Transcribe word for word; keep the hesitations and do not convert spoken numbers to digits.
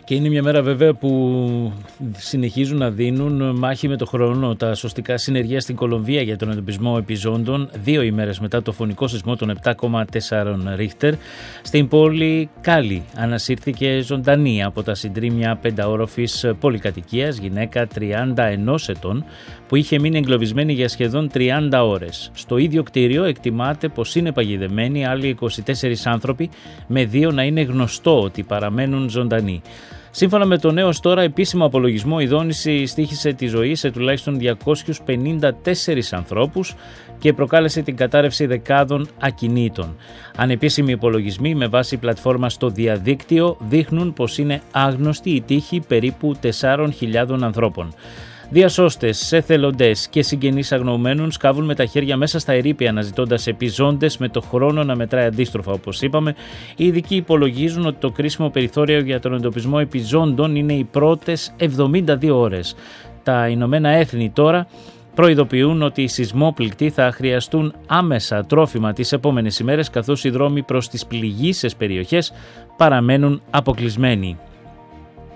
Και είναι μια μέρα βέβαια που συνεχίζουν να δίνουν μάχη με το χρόνο τα σωστικά συνεργεία στην Κολομβία για τον εντοπισμό επιζώντων δύο ημέρες μετά το φωνικό σεισμό των επτά κόμμα τέσσερα Ρίχτερ. Στην πόλη Κάλι ανασύρθηκε ζωντανή από τα συντρίμμια πενταόροφης πολυκατοικίας γυναίκα τριάντα ενός ετών που είχε μείνει εγκλωβισμένη για σχεδόν τριάντα ώρες. Στο ίδιο κτίριο εκτιμάται πως είναι παγιδεμένοι άλλοι είκοσι τέσσερις άνθρωποι, με δύο να είναι γνωστό ότι παραμένουν ζωντανοί. Σύμφωνα με το νέο τώρα επίσημο απολογισμό, η δόνηση στοίχησε τη ζωή σε τουλάχιστον διακόσιους πενήντα τέσσερις ανθρώπους και προκάλεσε την κατάρρευση δεκάδων ακινήτων. Ανεπίσημοι υπολογισμοί με βάση πλατφόρμα στο διαδίκτυο δείχνουν πως είναι άγνωστη η τύχη περίπου τεσσάρων χιλιάδων ανθρώπων. Διασώστες, εθελοντές και συγγενείς αγνοωμένων σκάβουν με τα χέρια μέσα στα ερείπια αναζητώντας επιζώντες με το χρόνο να μετράει αντίστροφα. Όπως είπαμε, οι ειδικοί υπολογίζουν ότι το κρίσιμο περιθώριο για τον εντοπισμό επιζώντων είναι οι πρώτες εβδομήντα δύο ώρες. Τα Ηνωμένα Έθνη τώρα προειδοποιούν ότι οι σεισμόπληκτοι θα χρειαστούν άμεσα τρόφιμα τις επόμενες ημέρες, καθώς οι δρόμοι προς τις πληγείσες περιοχές παραμένουν αποκλεισμένοι.